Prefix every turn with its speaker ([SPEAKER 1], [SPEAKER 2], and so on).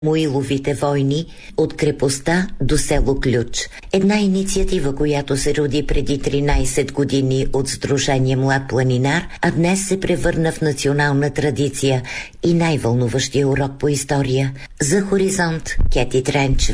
[SPEAKER 1] Самуиловите войни от крепостта до село Ключ. Една инициатива, която се роди преди 13 години от Сдружение Млад планинар, а днес се превърна в национална традиция и най-вълнуващия урок по история. За Хоризонт, Кети Тренчева.